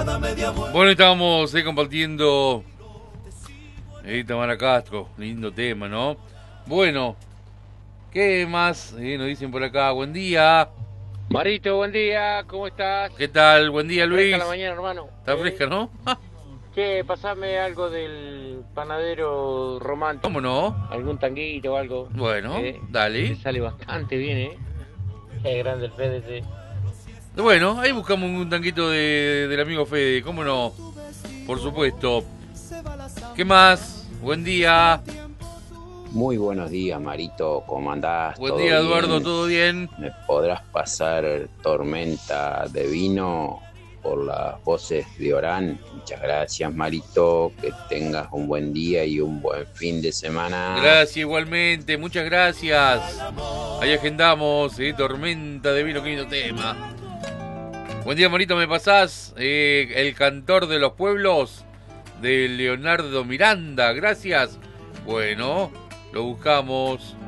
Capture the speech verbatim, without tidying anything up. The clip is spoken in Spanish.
Bueno, estábamos eh, compartiendo eh, Tamara Castro, lindo tema, ¿no? Bueno, ¿qué más eh, nos dicen por acá? Buen día. Marito, buen día, ¿cómo estás? ¿Qué tal? Buen día, Está fresca Luis. la mañana, hermano. Está ¿Eh? fresca, ¿no? Che, pasame algo del panadero romántico. ¿Cómo no? Algún tanguito o algo. Bueno, ¿Eh? Te dale. sale bastante bien, ¿eh? Qué grande el Fede ese. Bueno, ahí buscamos un tanquito de, del amigo Fede, ¿cómo no? Por supuesto. ¿Qué más? Buen día. Muy buenos días, Marito. ¿Cómo andás? Buen ¿Todo día, Eduardo, bien? ¿todo bien? ¿Me podrás pasar Tormenta de Vino por las voces de Orán? Muchas gracias, Marito. Que tengas un buen día y un buen fin de semana. Gracias, igualmente, muchas gracias. Ahí agendamos, eh, Tormenta de Vino, qué lindo tema. Buen día, Marito, ¿me pasás eh, El cantor de los pueblos de Leonardo Miranda? Gracias. Bueno, lo buscamos.